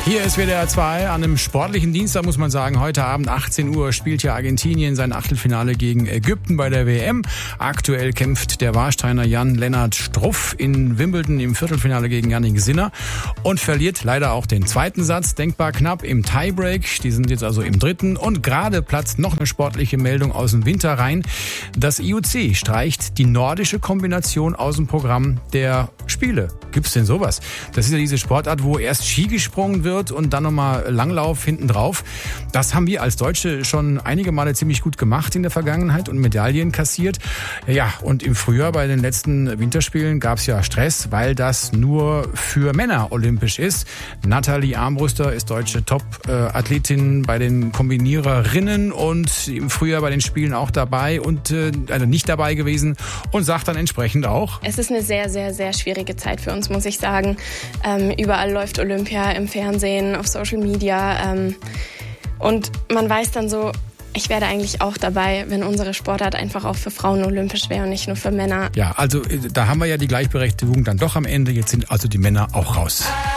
Hier ist WDR 2 an einem sportlichen Dienstag, muss man sagen. Heute Abend 18 Uhr spielt ja Argentinien sein Achtelfinale gegen Ägypten bei der WM. Aktuell kämpft der Warsteiner Jan-Lennart Struff in Wimbledon im Viertelfinale gegen Jannik Sinner und verliert leider auch den zweiten Satz, denkbar knapp im Tiebreak. Die sind jetzt also im dritten und gerade platzt noch eine sportliche Meldung aus dem Winter rein. Das IOC streicht die nordische Kombination aus dem Programm der Spiele. Gibt's denn sowas? Das ist ja diese Sportart, wo erst Ski gesprungen wird und dann nochmal Langlauf hinten drauf. Das haben wir als Deutsche schon einige Male ziemlich gut gemacht in der Vergangenheit und Medaillen kassiert. Ja, und im Frühjahr bei den letzten Winterspielen gab es ja Stress, weil das nur für Männer olympisch ist. Nathalie Armbruster ist deutsche Top-Athletin bei den Kombiniererinnen und im Frühjahr bei den Spielen auch dabei und also nicht dabei gewesen und sagt dann entsprechend auch: Es ist eine sehr, sehr, sehr schwierige Zeit für uns, muss ich sagen. Überall läuft Olympia im Fernsehen, auf Social Media. Und man weiß dann so, ich wäre eigentlich auch dabei, wenn unsere Sportart einfach auch für Frauen olympisch wäre und nicht nur für Männer. Ja, also da haben wir ja die Gleichberechtigung dann doch am Ende. Jetzt sind also die Männer auch raus.